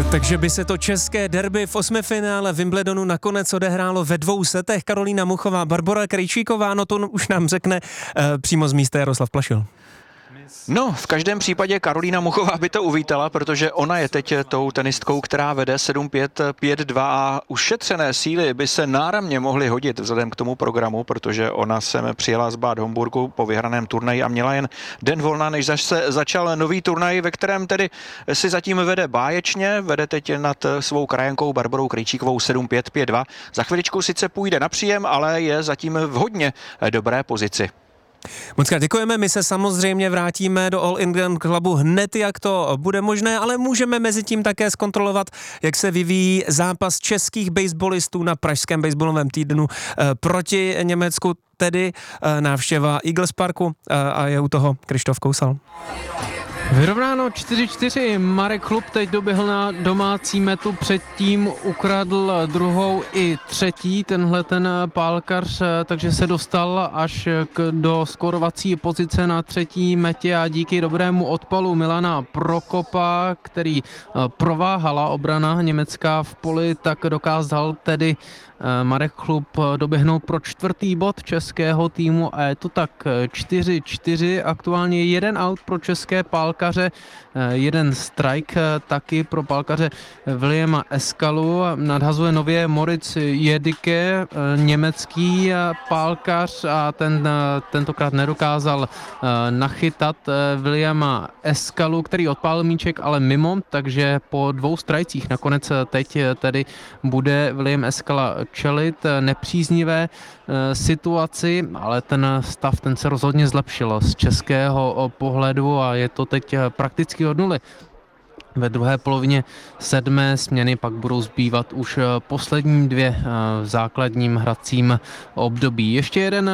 Takže by se to české derby v osmifinále Wimbledonu nakonec odehrálo ve 2 setech. Karolína Muchová, Barbora Krejčíková, no to už nám řekne přímo z místa Jaroslav Plašil. No, v každém případě Karolína Muchová by to uvítala, protože ona je teď tou tenistkou, která vede 7-5, 5-2 a ušetřené síly by se náramně mohly hodit vzhledem k tomu programu, protože ona sem přijela z Bad Homburgu po vyhraném turnaji a měla jen den volna, než se začal nový turnaj, ve kterém tedy si zatím vede báječně, vede teď nad svou krajankou Barborou Krejčíkovou 7-5, 5-2. Za chviličku sice půjde na příjem, ale je zatím v hodně dobré pozici. Moc krát děkujeme, my se samozřejmě vrátíme do All England Clubu hned, jak to bude možné, ale můžeme mezi tím také zkontrolovat, jak se vyvíjí zápas českých baseballistů na pražském baseballovém týdnu proti Německu, tedy návštěva Eagles Parku a je u toho Krištof Kousal. Vyrovnáno 4-4, Marek Chlub teď doběhl na domácí metu, předtím ukradl druhou i třetí, tenhle ten pálkař, takže se dostal až do skórovací pozice na třetí metě a díky dobrému odpalu Milana Prokopa, který prováhala obrana německá v poli, tak dokázal tedy Marek Chlub doběhnout pro 4. bod českého týmu a je to tak 4-4, aktuálně 1 out pro české pálkaře, 1 strike taky pro pálkaře Williama Eskalu, nadhazuje nově Moritz Jedicke, německý pálkař a ten tentokrát nedokázal nachytat Williama Eskalu, který odpálil míček, ale mimo, takže po 2 strajcích nakonec teď tedy bude William Eskala čelit nepříznivé situaci, ale ten stav ten se rozhodně zlepšil z českého pohledu a je to teď prakticky od nuly. Ve druhé polovině 7. směny pak budou zbývat už poslední 2 v základním hracím období. Ještě jeden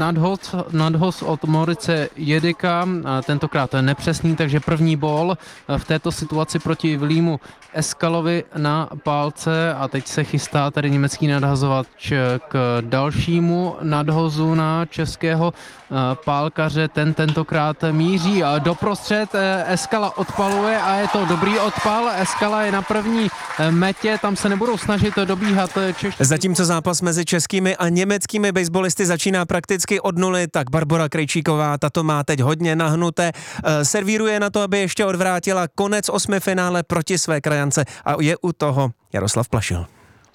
nadhoz od Morice Jedicka, tentokrát nepřesný, takže první ball v této situaci proti Williamu Eskalovi na pálce a teď se chystá tady německý nadhazovač k dalšímu nadhozu na českého pálkaře, tentokrát míří doprostřed, Eskala odpaluje a je to dobrý odpal, Eskala je na první metě, tam se nebudou snažit dobíhat Češi. Zatímco zápas mezi českými a německými baseballisty začíná prakticky od nuly, tak Barbora Krejčíková, tato má teď hodně nahnuté, servíruje na to, aby ještě odvrátila konec osmifinále proti své krajance a je u toho Jaroslav Plašil.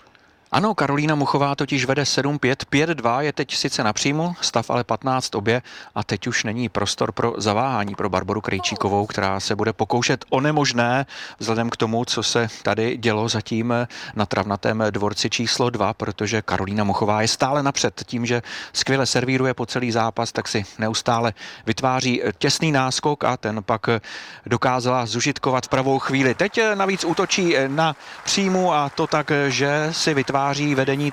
Ano, Karolína Muchová totiž vede 7-5, 5-2, je teď sice na příjmu, stav ale 15 obě a teď už není prostor pro zaváhání pro Barboru Krejčíkovou, která se bude pokoušet o nemožné vzhledem k tomu, co se tady dělo zatím na travnatém dvorci číslo 2, protože Karolína Muchová je stále napřed tím, že skvěle servíruje po celý zápas, tak si neustále vytváří těsný náskok a ten pak dokázala zužitkovat v pravou chvíli. Teď navíc útočí na příjmu a to tak, že si vytváří vedení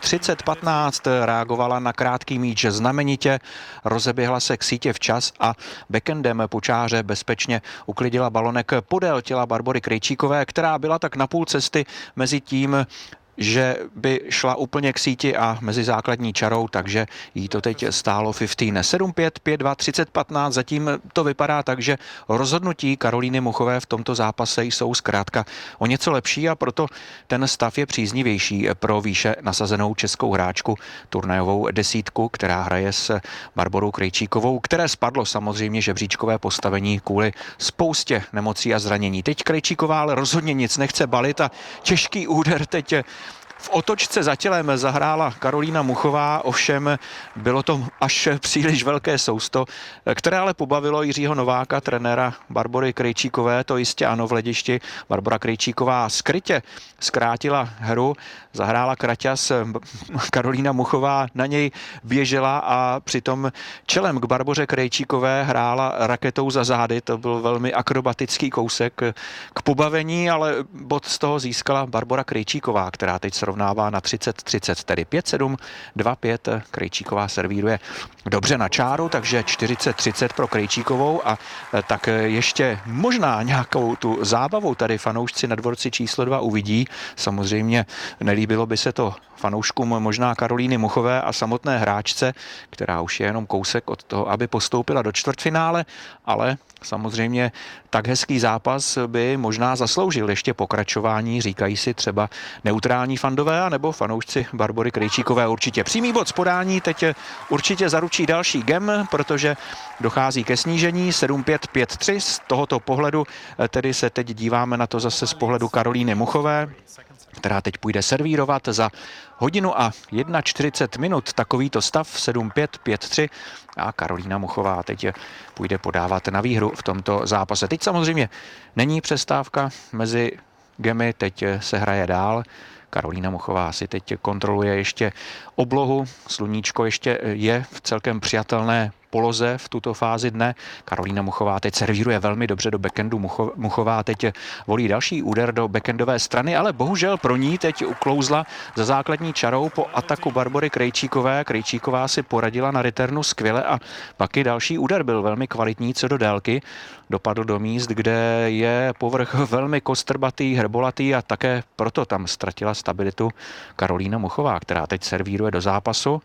30-15, reagovala na krátký míč znamenitě, rozeběhla se k sítě včas a backendem počáře bezpečně uklidila balonek podél těla Barbory Krejčíkové, která byla tak na půl cesty mezi tím, že by šla úplně k síti a mezi základní čarou, takže jí to teď stálo 15. 7-5, 5-2, 30-15, zatím to vypadá tak, že rozhodnutí Karolíny Muchové v tomto zápase jsou zkrátka o něco lepší a proto ten stav je příznivější pro výše nasazenou českou hráčku turnajovou desítku, která hraje s Barborou Krejčíkovou, které spadlo samozřejmě žebříčkové postavení kvůli spoustě nemocí a zranění. Teď Krejčíková ale rozhodně nic nechce balit a těžký úder teď v otočce za tělem zahrála Karolína Muchová, ovšem bylo to až příliš velké sousto, které ale pobavilo Jiřího Nováka, trenéra Barbory Krejčíkové, to jistě ano v hledišti. Barbora Krejčíková skrytě zkrátila hru, zahrála kraťas, Karolína Muchová na něj běžela a přitom čelem k Barboře Krejčíkové hrála raketou za zády, to byl velmi akrobatický kousek k pobavení, ale bod z toho získala Barbora Krejčíková, která teď srovnala vyrovnává na 30-30, tedy 5-7, 2-5. Krejčíková servíruje dobře na čáru, takže 40-30 pro Krejčíkovou a tak ještě možná nějakou tu zábavu tady fanoušci na dvorci číslo 2 uvidí. Samozřejmě nelíbilo by se to fanouškům možná Karolíny Muchové a samotné hráčce, která už je jenom kousek od toho, aby postoupila do čtvrtfinále, ale samozřejmě tak hezký zápas by možná zasloužil ještě pokračování, říkají si třeba neutrální fandové anebo fanoušci Barbory Krejčíkové určitě. Přímý bod z podání teď určitě zaručí další gem, protože dochází ke snížení 7-5, 5-3. Z tohoto pohledu tedy se teď díváme na to zase z pohledu Karolíny Muchové, která teď půjde servírovat za 1:41 minut. Takovýto stav 7-5, 5-3 a Karolína Muchová teď půjde podávat na výhru v tomto zápase. Teď samozřejmě není přestávka mezi gemy, teď se hraje dál. Karolína Muchová si teď kontroluje ještě oblohu, sluníčko ještě je v celkem přijatelné poloze v tuto fázi dne. Karolína Muchová teď servíruje velmi dobře do backendu. Muchová teď volí další úder do backendové strany, ale bohužel pro ní teď uklouzla za základní čarou po ataku Barbory Krejčíkové. Krejčíková si poradila na returnu skvěle a pak i další úder byl velmi kvalitní co do délky. Dopadl do míst, kde je povrch velmi kostrbatý, hrbolatý a také proto tam ztratila stabilitu Karolína Muchová, která teď servíruje do zápasu.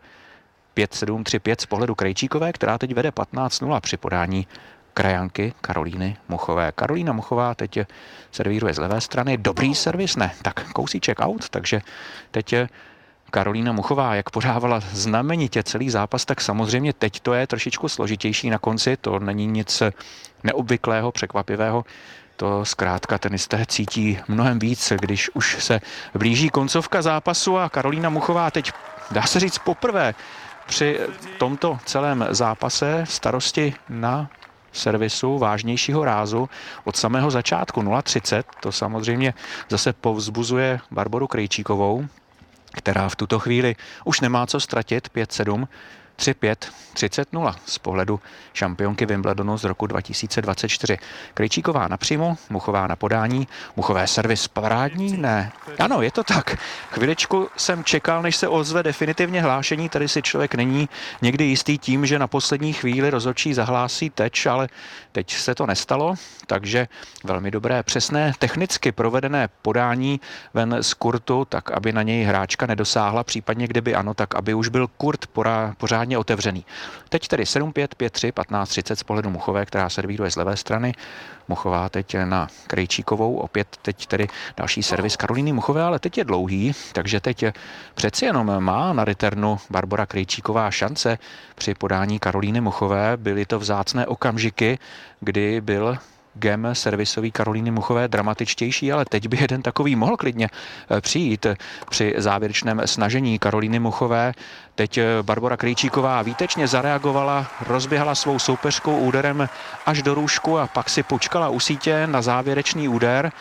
5-7, 3-5 z pohledu Krejčíkové, která teď vede 15-0 při podání krajanky Karolíny Muchové. Karolína Muchová teď servíruje z levé strany. Dobrý servis, ne, tak kousíček out, takže teď Karolína Muchová, jak podávala znamenitě celý zápas, tak samozřejmě teď to je trošičku složitější na konci, to není nic neobvyklého, překvapivého. To zkrátka tenisté cítí mnohem víc, když už se blíží koncovka zápasu a Karolína Muchová teď, dá se říct, poprvé při tomto celém zápase starosti na servisu vážnějšího rázu od samého začátku 0-30. To samozřejmě zase povzbuzuje Barboru Krejčíkovou, která v tuto chvíli už nemá co ztratit. 5-7, 3-5, 30-0 z pohledu šampionky Wimbledonu z roku 2024. Krejčíková napřímo, Muchová na podání, Muchové servis parádní? Ne. Ano, je to tak. Chviličku jsem čekal, než se ozve definitivně hlášení, tady si člověk není někdy jistý tím, že na poslední chvíli rozhodčí zahlásí teč, ale teď se to nestalo, takže velmi dobré, přesné, technicky provedené podání ven z kurtu, tak aby na něj hráčka nedosáhla, případně kdyby ano, tak aby už byl kurt pořádně otevřený. Teď tedy 7-5, 5-3, 15-30 z pohledu Muchové, která servíruje z levé strany. Muchová teď na Krejčíkovou, opět teď tedy další servis Karolíny Muchové, ale teď je dlouhý, takže teď přeci jenom má na returnu Barbora Krejčíková šance při podání Karolíny Muchové. Byly to vzácné okamžiky, kdy byl gem servisový Karolíny Muchové dramatičtější, ale teď by jeden takový mohl klidně přijít při závěrečném snažení Karolíny Muchové. Teď Barbora Krejčíková výtečně zareagovala, rozběhala svou soupeřkou úderem až do růžku a pak si počkala u sítě na závěrečný úder.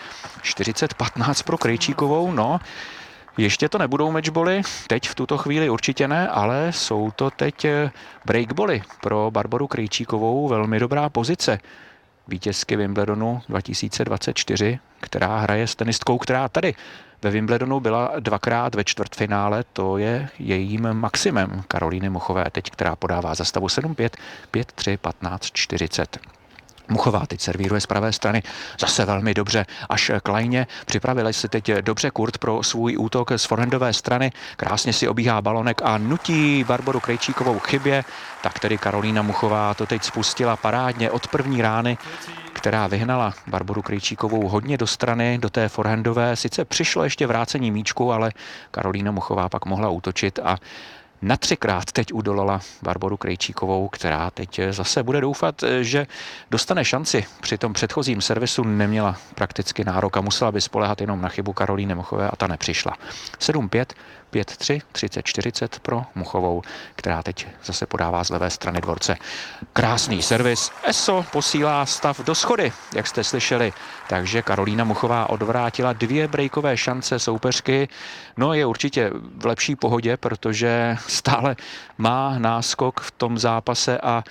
40-15 pro Krejčíkovou, no. Ještě to nebudou matchboly, teď v tuto chvíli určitě ne, ale jsou to teď breakboly pro Barboru Krejčíkovou, velmi dobrá pozice vítězky Wimbledonu 2024, která hraje s tenistkou, která tady ve Wimbledonu byla dvakrát ve čtvrtfinále, to je jejím maximem Karolíny Muchové, teď která podává za stavu 7-5, 5-3, 15-40. Muchová teď servíruje z pravé strany zase velmi dobře až k lajně. Připravili si teď dobře kurt pro svůj útok z forehandové strany. Krásně si obíhá balonek a nutí Barboru Krejčíkovou k chybě. Tak tedy Karolína Muchová to teď spustila parádně od první rány, která vyhnala Barboru Krejčíkovou hodně do strany, do té forehandové. Sice přišlo ještě vrácení míčku, ale Karolína Muchová pak mohla útočit a na 3krát teď udolala Barboru Krejčíkovou, která teď zase bude doufat, že dostane šanci. Při tom předchozím servisu neměla prakticky nárok a musela by spoléhat jenom na chybu Karolíny Muchové a ta nepřišla. 7-5, 5-3, 30-40 pro Muchovou, která teď zase podává z levé strany dvorce. Krásný servis. Eso posílá stav do schody, jak jste slyšeli. Takže Karolína Muchová odvrátila 2 breakové šance soupeřky. No, je určitě v lepší pohodě, protože stále má náskok v tom zápase a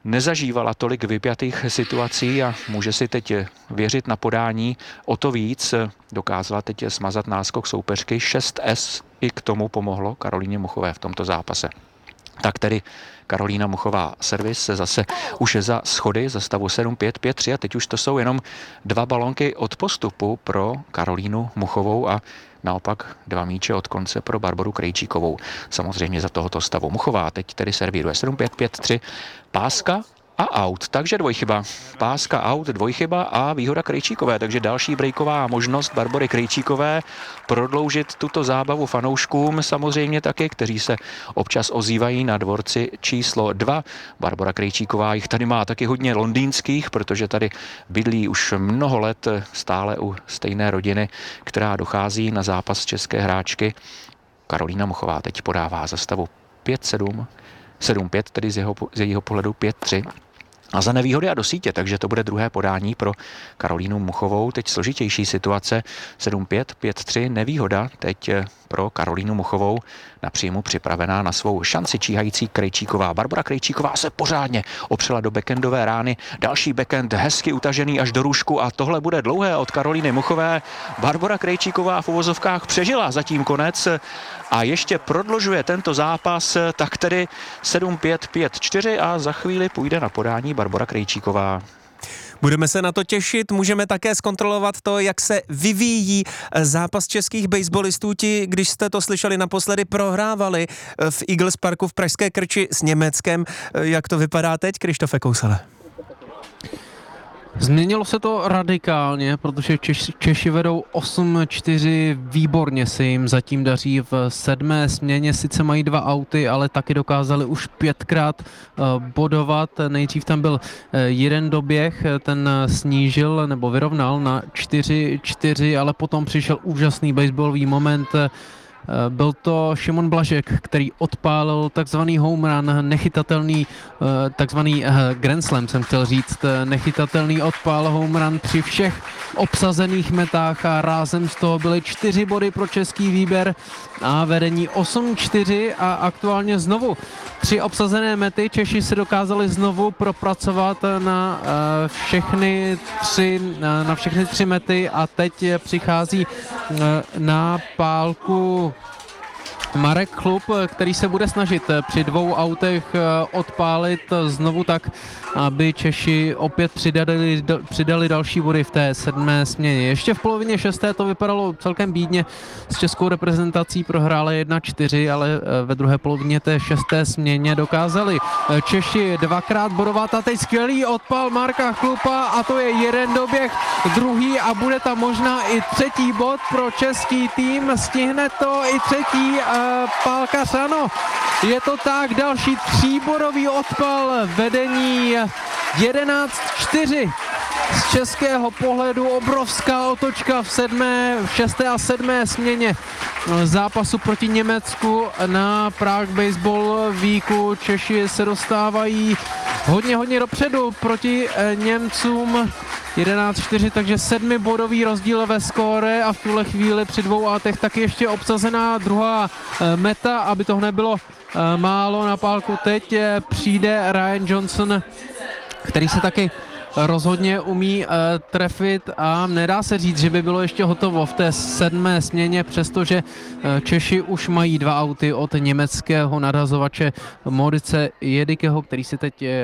nezažívala tolik vypjatých situací a může si teď věřit na podání. O to víc dokázala teď smazat náskok soupeřky. 6S i k tomu pomohlo Karolíně Muchové v tomto zápase. Tak tedy Karolína Muchová servis se zase už za schody za stavu 7-5, 5-3 a teď už to jsou jenom 2 balonky od postupu pro Karolínu Muchovou a naopak 2 míče od konce pro Barboru Krejčíkovou. Samozřejmě za tohoto stavu Muchová teď tedy servíruje 7-5, 5-3, páska a out, takže dvojchyba. Páska out, dvojchyba a výhoda Krejčíkové, takže další breaková možnost Barbory Krejčíkové prodloužit tuto zábavu fanouškům, samozřejmě taky, kteří se občas ozývají na dvorci číslo 2. Barbora Krejčíková jich tady má taky hodně londýnských, protože tady bydlí už mnoho let stále u stejné rodiny, která dochází na zápas české hráčky. Karolína Muchová teď podává za stavu 5-7, 7-5, tedy z jejího pohledu 5-3. A za nevýhody a do sítě, takže to bude druhé podání pro Karolínu Muchovou. Teď složitější situace, 7-5, 5-3, nevýhoda teď pro Karolínu Muchovou. Na příjmu připravená na svou šanci číhající Krejčíková. Barbora Krejčíková se pořádně opřela do backendové rány. Další backend hezky utažený až do růžku a tohle bude dlouhé od Karolíny Muchové. Barbora Krejčíková v uvozovkách přežila zatím konec a ještě prodlužuje tento zápas, tak tedy 7-5, 5-4 a za chvíli půjde na podání Barbora Krejčíková. Budeme se na to těšit, můžeme také zkontrolovat to, jak se vyvíjí zápas českých baseballistů. Ti, když jste to slyšeli naposledy, prohrávali v Eagles Parku v Pražské Krči s Německem. Jak to vypadá teď, Krištofe Kousele? Změnilo se to radikálně, protože Češi vedou 8-4, výborně se jim zatím daří v 7. směně, sice mají 2 auty, ale taky dokázali už 5krát bodovat. Nejdřív tam byl jeden doběh, ten snížil nebo vyrovnal na 4-4, ale potom přišel úžasný baseballový moment. Byl to Šimon Blažek, který odpálil takzvaný home run, nechytatelný, takzvaný Grand Slam jsem chtěl říct, nechytatelný odpál home run při všech obsazených metách a rázem z toho byly 4 body pro český výběr a vedení 8-4 a aktuálně znovu 3 obsazené mety. Češi se dokázali znovu propracovat na všechny 3 mety a teď přichází na pálku Marek Chlup, který se bude snažit při 2 autech odpálit znovu tak, aby Češi opět přidali další body v té 7. směně. Ještě v polovině 6. to vypadalo celkem bídně. S českou reprezentací prohráli 1-4, ale ve druhé polovině té 6. směně dokázali Češi 2krát bodovat a teď skvělý odpal Marka Chlupa a to je jeden doběh, druhý a bude tam možná i 3. bod pro český tým. Stihne to i 3. pálkař, ano, je to tak, další 3bodový odpal, vedení 11-4. Z českého pohledu obrovská otočka v 6. a 7. směně zápasu proti Německu na Prague Baseball Weeku. Češi se dostávají hodně dopředu proti Němcům. 11-4, takže 7bodový rozdíl ve skóre a v tuhle chvíli při 2 autech taky ještě obsazená druhá meta, aby to nebylo málo na pálku. Teď přijde Ryan Johnson, který se taky rozhodně umí trefit a nedá se říct, že by bylo ještě hotovo v té 7. směně, přestože Češi už mají 2 auty od německého narazovače Morice Jedikeho, který si teď